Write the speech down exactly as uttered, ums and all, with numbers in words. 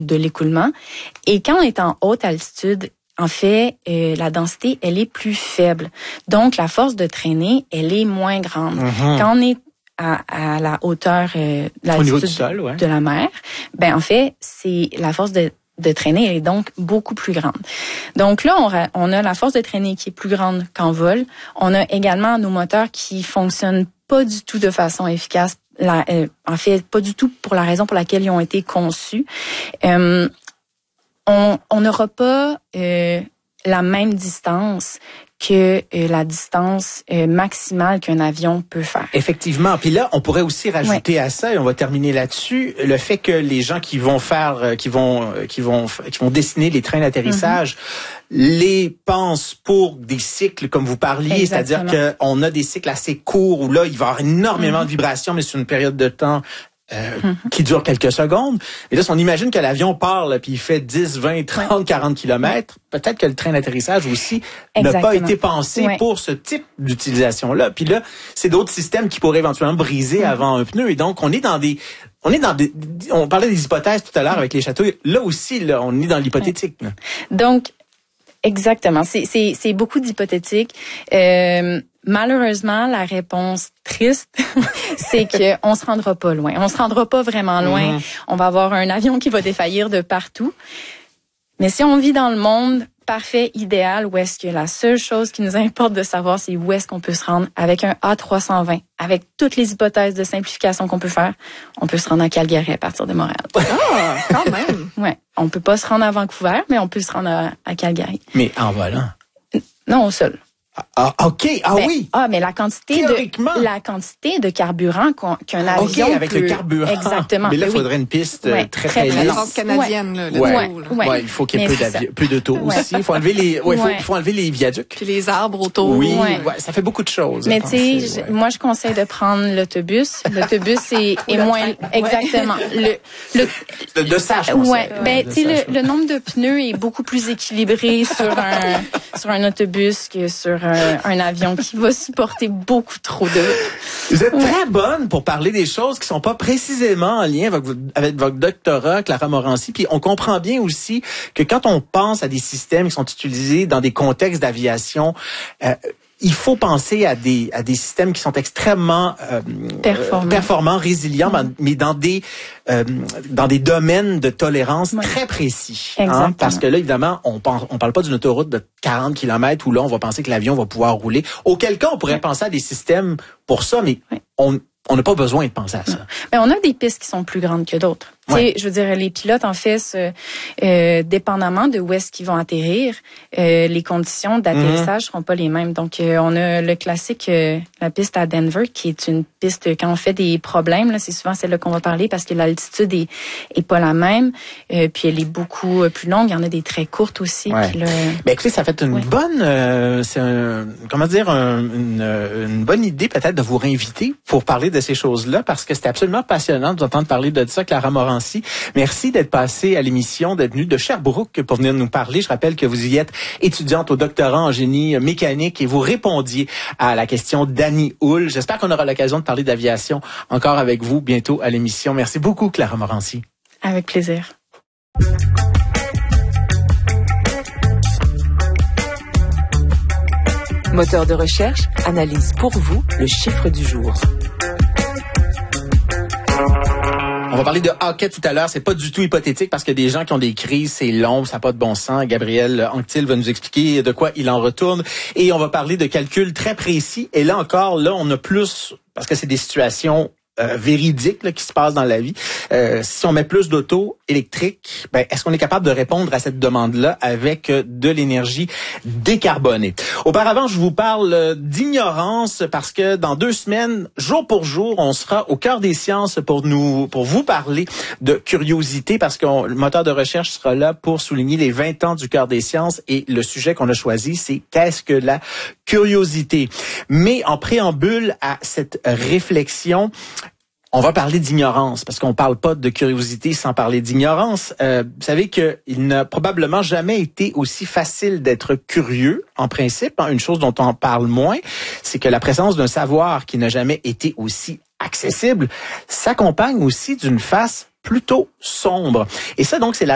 de l'écoulement. Et quand on est en haute altitude, en fait, euh, la densité, elle est plus faible. Donc, la force de traînée, elle est moins grande. Mm-hmm. Quand on est à, à la hauteur euh, de, Au niveau du sol, ouais. de la mer, ben en fait, c'est la force de, de traînée elle est donc beaucoup plus grande. Donc là, on a, on a la force de traînée qui est plus grande qu'en vol. On a également nos moteurs qui fonctionnent pas du tout de façon efficace. La, euh, en fait, pas du tout pour la raison pour laquelle ils ont été conçus. Euh, on on n'aura pas euh, la même distance que euh, la distance euh, maximale qu'un avion peut faire. Effectivement. Puis là, on pourrait aussi rajouter ouais. à ça, et on va terminer là-dessus, le fait que les gens qui vont faire, qui vont, qui vont, qui vont dessiner les trains d'atterrissage, mm-hmm. les pensent pour des cycles, comme vous parliez, exactement. C'est-à-dire qu'on a des cycles assez courts où là, il va y avoir énormément mm-hmm. de vibrations, mais sur une période de temps Euh, mm-hmm. qui dure quelques secondes. Et là, si on imagine que l'avion part, là, puis il fait dix, vingt, trente, quarante kilomètres, peut-être que le train d'atterrissage aussi n'a pas été pensé ouais. pour ce type d'utilisation-là. Puis là, c'est d'autres systèmes qui pourraient éventuellement briser mm-hmm. avant un pneu. Et donc, on est dans des... On est dans des... On parlait des hypothèses tout à l'heure mm-hmm. avec les châteaux. Là aussi, là, on est dans l'hypothétique. Ouais. Donc, exactement. C'est, c'est, c'est beaucoup d'hypothétique. Euh, malheureusement, la réponse triste, c'est que on se rendra pas loin. On se rendra pas vraiment loin. Mm-hmm. On va avoir un avion qui va défaillir de partout. Mais si on vit dans le monde parfait, idéal, où est-ce que la seule chose qui nous importe de savoir, c'est où est-ce qu'on peut se rendre avec un A trois cent vingt, avec toutes les hypothèses de simplification qu'on peut faire, on peut se rendre à Calgary à partir de Montréal. Ah, quand même! Ouais. On peut pas se rendre à Vancouver, mais on peut se rendre à, à Calgary. Mais en volant? Non, au sol. Ah, OK. Ah ben, oui. Ah, mais la quantité de la quantité de carburant qu'on, qu'un avion OK, avec peut... le carburant. Exactement. Mais là, il oui. faudrait une piste ouais, très très lisse. La base canadienne, ouais. là, le ouais. tour, là. Ouais. ouais, il faut qu'il y ait peu, d'avi- peu d'auto ouais. aussi. Il faut enlever les, ouais, il faut, ouais. faut enlever les viaducs. Puis les arbres autour. Oui, ouais. ouais, ça fait beaucoup de choses. Mais tu sais, ouais. moi, je conseille de prendre l'autobus. L'autobus est, est moins, train. exactement. Le, le, de, de ça, je ouais. conseille. Ben, tu sais, le, le nombre de pneus est beaucoup plus équilibré sur un, sur un autobus que sur un, un avion qui va supporter beaucoup trop de... Vous êtes ouais. très bonne pour parler des choses qui sont pas précisément en lien avec, avec votre doctorat, Clara Morancy. Puis on comprend bien aussi que quand on pense à des systèmes qui sont utilisés dans des contextes d'aviation, euh, il faut penser à des à des systèmes qui sont extrêmement euh, performants, performants résilients, mmh. mais dans des euh, dans des domaines de tolérance ouais. très précis. Exactement. Hein, parce que là, évidemment, on pense, on parle pas d'une autoroute de quarante kilomètres où là, on va penser que l'avion va pouvoir rouler. Auquel cas, on pourrait ouais. penser à des systèmes pour ça, mais ouais. on on n'a pas besoin de penser à ça. Mais on a des pistes qui sont plus grandes que d'autres. Ouais. Je veux dire, les pilotes, en fait, se, euh, dépendamment de où est-ce qu'ils vont atterrir, euh, les conditions d'atterrissage mm-hmm. seront pas les mêmes. Donc, euh, on a le classique, euh, la piste à Denver, qui est une piste, quand on fait des problèmes, là, c'est souvent celle-là qu'on va parler parce que l'altitude est, est pas la même. Euh, puis, elle est beaucoup plus longue. Il y en a des très courtes aussi. Ouais. Puis là, ben, écoutez, ça fait une ouais. bonne, euh, c'est un, comment dire, un, une, une bonne idée peut-être de vous réinviter pour parler de ces choses-là parce que c'était absolument passionnant de vous entendre parler de ça, Clara Morancy. Merci d'être passée à l'émission, d'être venue de Sherbrooke pour venir nous parler. Je rappelle que vous y êtes étudiante au doctorat en génie mécanique et vous répondiez à la question d'Annie Houle. J'espère qu'on aura l'occasion de parler d'aviation encore avec vous bientôt à l'émission. Merci beaucoup, Clara Morancy. Avec plaisir. Moteur de recherche analyse pour vous le chiffre du jour. On va parler de hockey tout à l'heure. C'est pas du tout hypothétique parce que des gens qui ont des crises, c'est long, ça n'a pas de bon sens. Gabriel Anctil va nous expliquer de quoi il en retourne. Et on va parler de calculs très précis. Et là encore, là, on a plus, parce que c'est des situations euh, véridiques là, qui se passent dans la vie. Euh, si on met plus d'auto électrique, ben, est-ce qu'on est capable de répondre à cette demande-là avec euh, de l'énergie décarbonée? Auparavant, je vous parle euh, d'ignorance parce que dans deux semaines, jour pour jour, on sera au cœur des sciences pour nous, pour vous parler de curiosité parce que on, le moteur de recherche sera là pour souligner les vingt ans du cœur des sciences et le sujet qu'on a choisi, c'est qu'est-ce que la curiosité? Mais en préambule à cette réflexion, on va parler d'ignorance, parce qu'on parle pas de curiosité sans parler d'ignorance. Euh, vous savez qu'il n'a probablement jamais été aussi facile d'être curieux, en principe. Une chose dont on parle moins, c'est que la présence d'un savoir qui n'a jamais été aussi accessible s'accompagne aussi d'une face plutôt sombre. Et ça, donc, c'est la